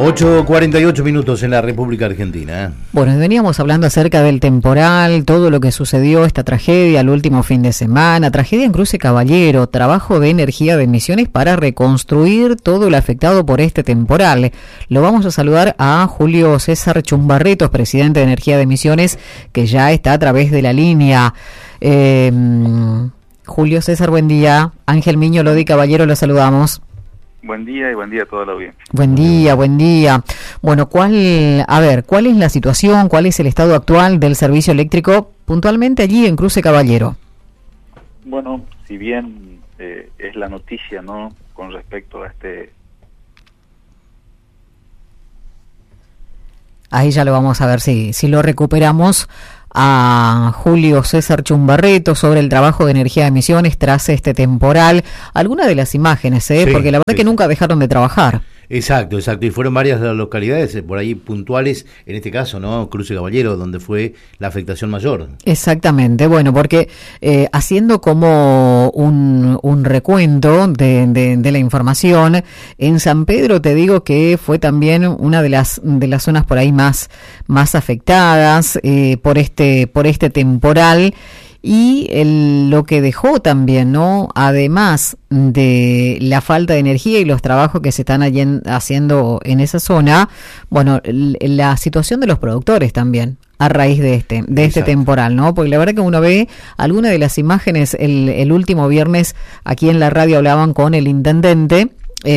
8:48 en la República Argentina. Bueno, veníamos hablando acerca del temporal, todo lo que sucedió, esta tragedia el último fin de semana, tragedia en Cruce Caballero, trabajo de Energía de Misiones para reconstruir todo lo afectado por este temporal. Lo vamos a saludar a Julio César Chumbarretos, presidente de Energía de Misiones, que ya está a través de la línea. Julio César, buen día. Ángel Miño Lodi Caballero, lo saludamos. Buen día y buen día a toda la audiencia. Buen día, buen día. Bueno, ¿cuál es la situación, cuál es el estado actual del servicio eléctrico puntualmente allí en Cruce Caballero? Bueno, si bien es la noticia, ¿no?, con respecto a Ahí ya lo vamos a ver si lo recuperamos a Julio César Chumbarreto sobre el trabajo de Energía de Misiones tras este temporal. Algunas de las imágenes, porque la verdad que nunca dejaron de trabajar. Exacto, y fueron varias de las localidades por ahí puntuales, en este caso, ¿no?, Cruce Caballero, donde fue la afectación mayor. Exactamente, bueno, porque haciendo como un recuento de la información, en San Pedro te digo que fue también una de las zonas por ahí más afectadas por este temporal. Y lo que dejó también, ¿no?, además de la falta de energía y los trabajos que se están haciendo en esa zona, bueno, la situación de los productores también, a raíz de este temporal, ¿no? Porque la verdad que uno ve algunas de las imágenes, el último viernes aquí en la radio hablaban con el intendente,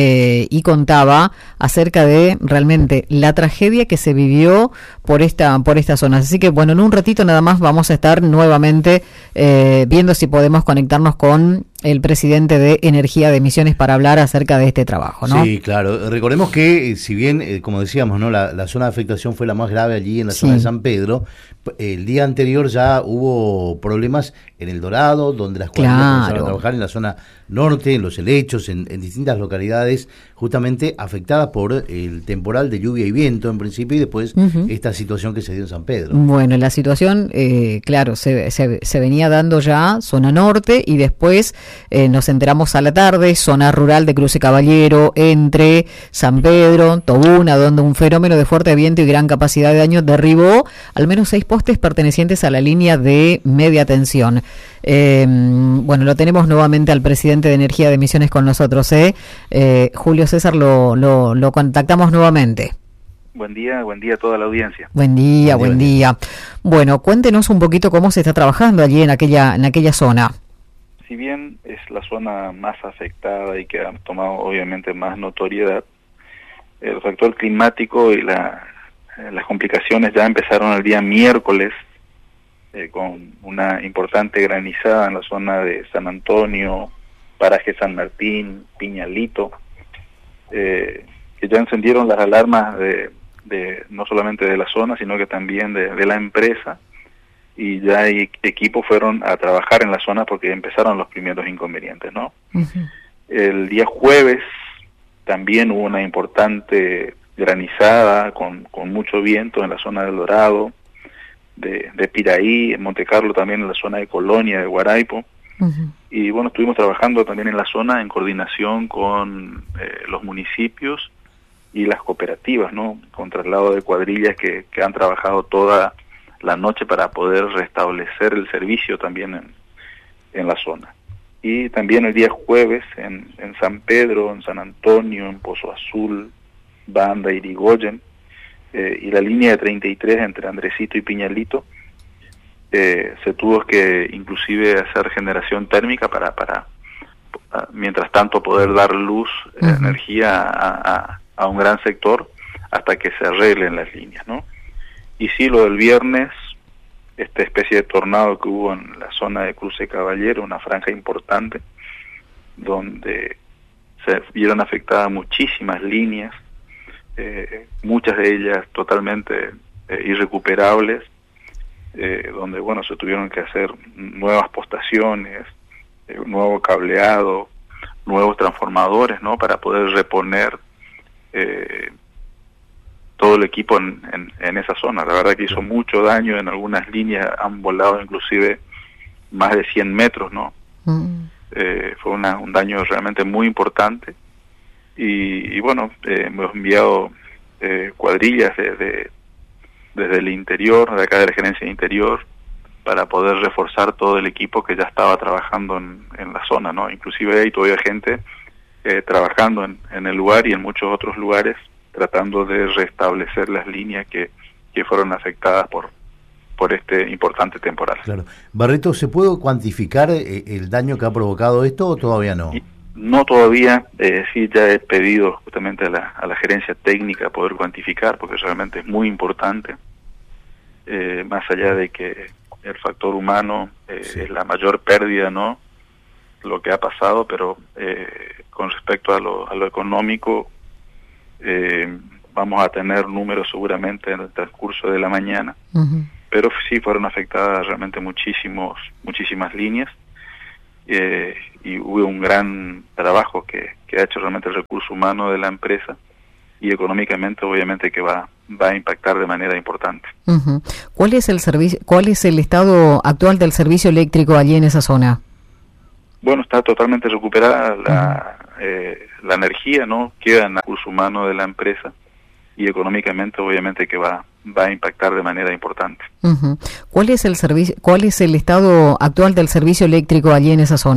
y contaba acerca de realmente la tragedia que se vivió por esta zona. Así que bueno, en un ratito nada más vamos a estar nuevamente viendo si podemos conectarnos con el presidente de Energía de Misiones para hablar acerca de este trabajo, ¿no? Sí, claro. Recordemos que si bien, como decíamos, ¿no?, la zona de afectación fue la más grave allí en la zona de San Pedro, el día anterior ya hubo problemas en El Dorado, donde las cuadrillas comenzaron a trabajar en la zona norte, en Los Helechos, en distintas localidades, justamente afectadas por el temporal de lluvia y viento en principio, y después esta situación que se dio en San Pedro. Bueno, la situación, claro, se venía dando ya zona norte, y después nos enteramos a la tarde, zona rural de Cruce Caballero, entre San Pedro, Tobuna, donde un fenómeno de fuerte viento y gran capacidad de daño derribó al menos 6 postes pertenecientes a la línea de media tensión. Bueno, lo tenemos nuevamente al presidente de Energía de Misiones con nosotros, Julio César, lo contactamos nuevamente. Buen día a toda la audiencia. Buen día. Bueno, cuéntenos un poquito cómo se está trabajando allí en aquella zona. Si bien es la zona más afectada y que ha tomado obviamente más notoriedad, el factor climático y las complicaciones ya empezaron el día miércoles, con una importante granizada en la zona de San Antonio, Paraje San Martín, Piñalito, que ya encendieron las alarmas de no solamente de la zona, sino que también de la empresa, y ya equipos fueron a trabajar en la zona porque empezaron los primeros inconvenientes, ¿no? El día jueves también hubo una importante granizada con mucho viento en la zona del Dorado, de Piraí, en Monte Carlo, también en la zona de Colonia, de Guaraipo. Y bueno, estuvimos trabajando también en la zona en coordinación con los municipios y las cooperativas, ¿no?, con traslado de cuadrillas que han trabajado toda la noche para poder restablecer el servicio también en la zona. Y también el día jueves en San Pedro, en San Antonio, en Pozo Azul, Banda, Irigoyen, y la línea de 33 entre Andresito y Piñalito, se tuvo que inclusive hacer generación térmica para mientras tanto poder dar luz, energía a un gran sector hasta que se arreglen las líneas, ¿no? Y sí, lo del viernes, esta especie de tornado que hubo en la zona de Cruce Caballero, una franja importante, donde se vieron afectadas muchísimas líneas, muchas de ellas totalmente irrecuperables, donde bueno, se tuvieron que hacer nuevas postaciones, nuevo cableado, nuevos transformadores, ¿no?, para poder reponer todo el equipo en esa zona. La verdad que hizo mucho daño, en algunas líneas han volado inclusive más de 100 metros, ¿no? Fue un daño realmente muy importante, y bueno, hemos enviado cuadrillas desde el interior, de acá de la gerencia de interior, para poder reforzar todo el equipo que ya estaba trabajando en la zona, ¿no? Inclusive hay todavía gente trabajando en el lugar y en muchos otros lugares, tratando de restablecer las líneas que fueron afectadas por este importante temporal. Claro. Barreto, ¿se puede cuantificar el daño que ha provocado esto o todavía no? No todavía, sí ya he pedido justamente a la gerencia técnica poder cuantificar, porque realmente es muy importante, más allá de que el factor humano sí, es la mayor pérdida, ¿no? Lo que ha pasado, pero con respecto a lo económico, vamos a tener números seguramente en el transcurso de la mañana, pero sí fueron afectadas realmente muchísimas líneas, y hubo un gran trabajo que ha hecho realmente el recurso humano de la empresa, y económicamente obviamente que va a impactar de manera importante. ¿Cuál es el estado actual del servicio eléctrico allí en esa zona? Bueno, está totalmente recuperada la energía, ¿no? Queda en el recurso humano de la empresa, y económicamente obviamente que va a impactar de manera importante. ¿Cuál es el estado actual del servicio eléctrico allí en esa zona?